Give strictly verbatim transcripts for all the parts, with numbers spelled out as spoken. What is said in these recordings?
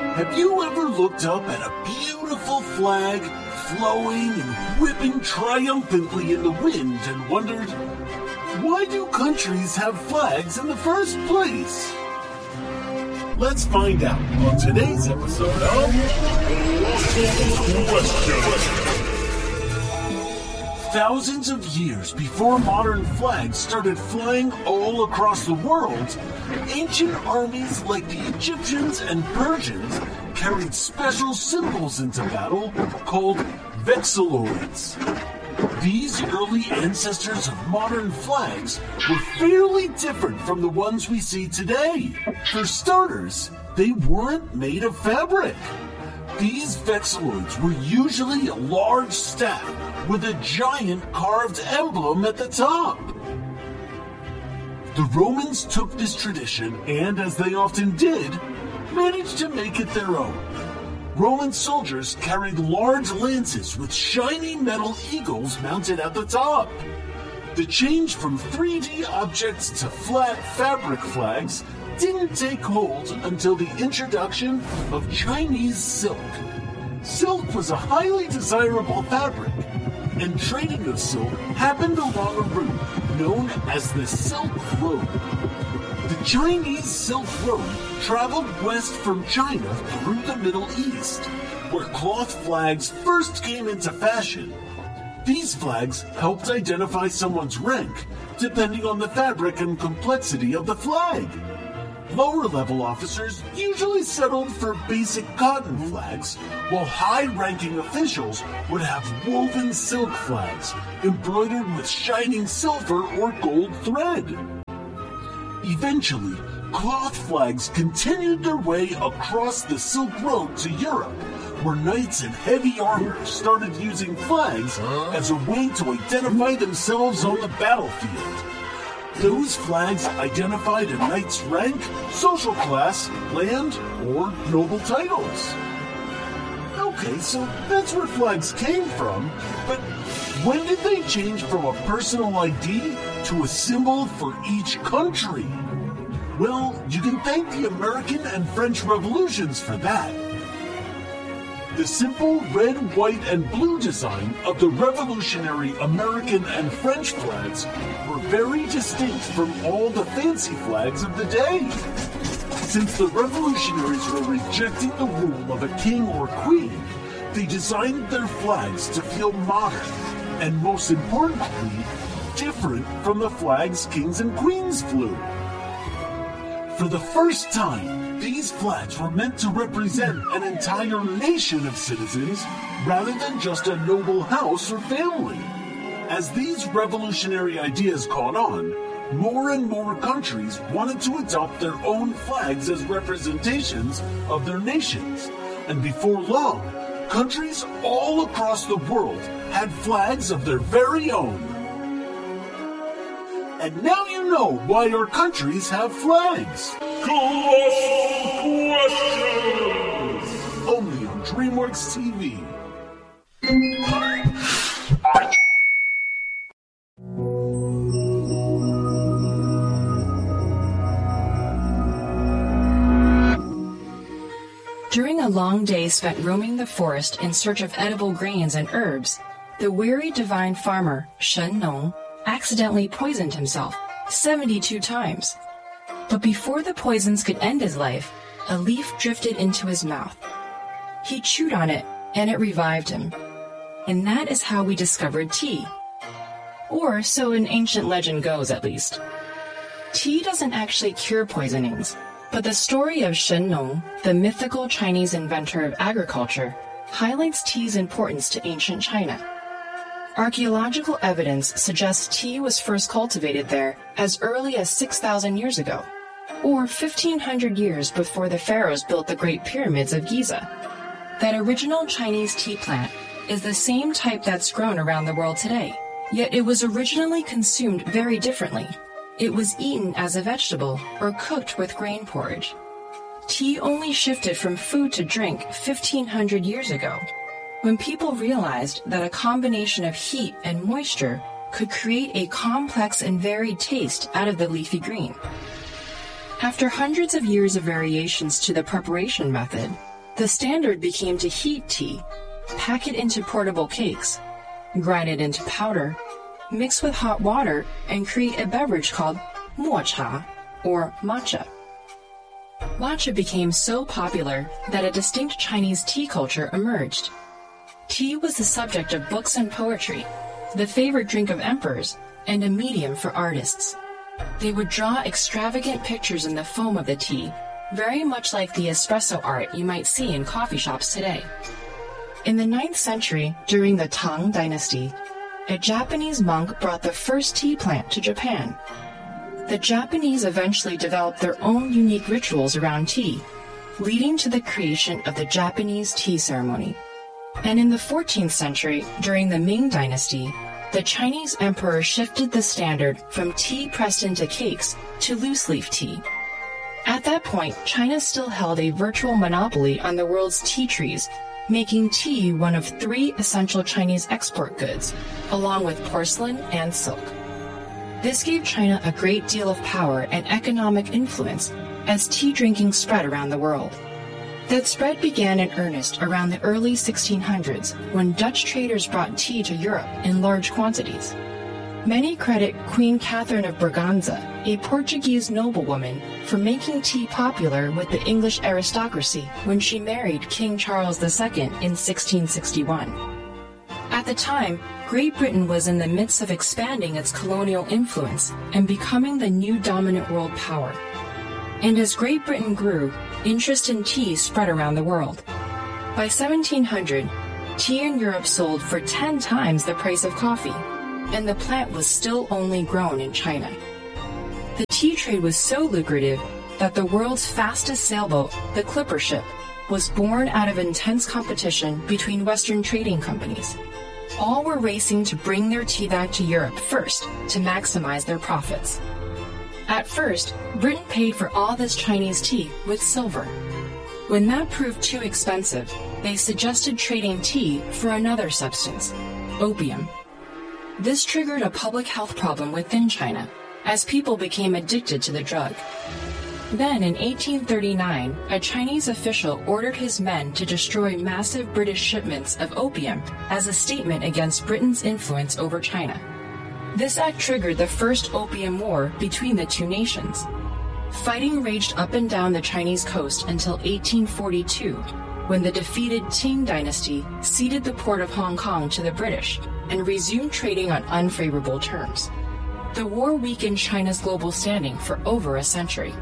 Have you ever looked up at a beautiful flag flowing and whipping triumphantly in the wind and wondered, why do countries have flags in the first place? Let's find out on today's episode of Question. Thousands of years before modern flags started flying all across the world, ancient armies like the Egyptians and Persians carried special symbols into battle called vexilloids. These early ancestors of modern flags were fairly different from the ones we see today. For starters, they weren't made of fabric. These vexilloids were usually a large staff with a giant carved emblem at the top. The Romans took this tradition and, as they often did, managed to make it their own. Roman soldiers carried large lances with shiny metal eagles mounted at the top. The change from three D objects to flat fabric flags didn't take hold until the introduction of Chinese silk. Silk was a highly desirable fabric, and trading of silk happened along a route known as the Silk Road. The Chinese Silk Road traveled west from China through the Middle East, where cloth flags first came into fashion. These flags helped identify someone's rank, depending on the fabric and complexity of the flag. Lower-level officers usually settled for basic cotton flags, while high-ranking officials would have woven silk flags, embroidered with shining silver or gold thread. Eventually, cloth flags continued their way across the Silk Road to Europe, where knights in heavy armor started using flags as a way to identify themselves on the battlefield. Those flags identified a knight's rank, social class, land, or noble titles. Okay, so that's where flags came from, but when did they change from a personal I D to a symbol for each country? Well, you can thank the American and French revolutions for that. The simple red, white, and blue design of the revolutionary American and French flags were very distinct from all the fancy flags of the day. Since the revolutionaries were rejecting the rule of a king or queen, they designed their flags to feel modern and, most importantly, different from the flags kings and queens flew. For the first time, these flags were meant to represent an entire nation of citizens rather than just a noble house or family. As these revolutionary ideas caught on, more and more countries wanted to adopt their own flags as representations of their nations. And before long, countries all across the world had flags of their very own. And now you know why our countries have flags. Colossal Questions! Only on DreamWorks T V. During a long day spent roaming the forest in search of edible grains and herbs, the weary divine farmer, Shen Nong, accidentally poisoned himself seventy-two times. But before the poisons could end his life, a leaf drifted into his mouth. He chewed on it, and it revived him. And that is how we discovered tea. Or so an ancient legend goes, at least. Tea doesn't actually cure poisonings, but the story of Shen Nong, the mythical Chinese inventor of agriculture, highlights tea's importance to ancient China. Archaeological evidence suggests tea was first cultivated there as early as six thousand years ago, or fifteen hundred years before the pharaohs built the Great Pyramids of Giza. That original Chinese tea plant is the same type that's grown around the world today, yet it was originally consumed very differently. It was eaten as a vegetable or cooked with grain porridge. Tea only shifted from food to drink fifteen hundred years ago, when people realized that a combination of heat and moisture could create a complex and varied taste out of the leafy green. After hundreds of years of variations to the preparation method, The standard became to heat tea, pack it into portable cakes, grind it into powder, mix with hot water, and create a beverage called mocha, or matcha. Matcha became so popular that a distinct Chinese tea culture emerged. Tea was the subject of books and poetry, the favorite drink of emperors, and a medium for artists. They would draw extravagant pictures in the foam of the tea, very much like the espresso art you might see in coffee shops today. In the ninth century, during the Tang Dynasty, a Japanese monk brought the first tea plant to Japan. The Japanese eventually developed their own unique rituals around tea, leading to the creation of the Japanese tea ceremony. And in the fourteenth century, during the Ming Dynasty, the Chinese emperor shifted the standard from tea pressed into cakes to loose-leaf tea. At that point, China still held a virtual monopoly on the world's tea trees, making tea one of three essential Chinese export goods, along with porcelain and silk. This gave China a great deal of power and economic influence as tea drinking spread around the world. That spread began in earnest around the early sixteen hundreds when Dutch traders brought tea to Europe in large quantities. Many credit Queen Catherine of Braganza, a Portuguese noblewoman, for making tea popular with the English aristocracy when she married King Charles the Second in sixteen sixty-one. At the time, Great Britain was in the midst of expanding its colonial influence and becoming the new dominant world power. And as Great Britain grew, interest in tea spread around the world. By seventeen hundred, tea in Europe sold for ten times the price of coffee, and the plant was still only grown in China. The tea trade was so lucrative that the world's fastest sailboat, the Clipper ship, was born out of intense competition between Western trading companies. All were racing to bring their tea back to Europe first to maximize their profits. At first, Britain paid for all this Chinese tea with silver. When that proved too expensive, they suggested trading tea for another substance, opium. This triggered a public health problem within China, as people became addicted to the drug. Then, in eighteen thirty-nine, a Chinese official ordered his men to destroy massive British shipments of opium as a statement against Britain's influence over China. This act triggered the first Opium War between the two nations. Fighting raged up and down the Chinese coast until eighteen forty-two, when the defeated Qing dynasty ceded the port of Hong Kong to the British and resumed trading on unfavorable terms. The war weakened China's global standing for over a century.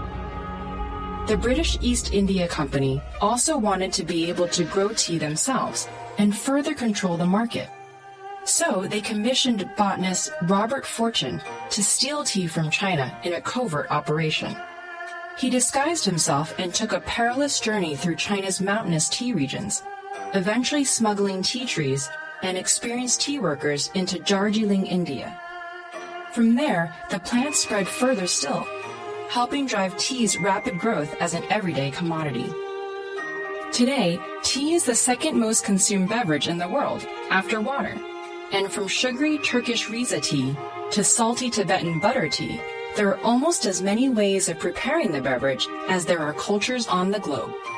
The British East India Company also wanted to be able to grow tea themselves and further control the market. So they commissioned botanist Robert Fortune to steal tea from China in a covert operation. He disguised himself and took a perilous journey through China's mountainous tea regions, eventually smuggling tea trees and experienced tea workers into Darjeeling, India. From there, the plant spread further still, helping drive tea's rapid growth as an everyday commodity. Today, tea is the second most consumed beverage in the world, after water. And from sugary Turkish Rize tea to salty Tibetan butter tea, there are almost as many ways of preparing the beverage as there are cultures on the globe.